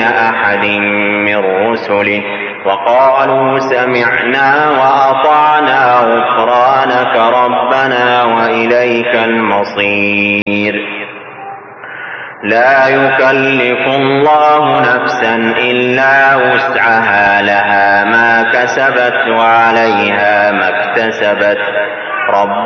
أحد من رسله وقالوا سمعنا وأطعنا غفرانك ربنا وإليك المصير. لا يكلف الله نفسا إلا وسعها، لها ما كسبت وعليها ما اكتسبت.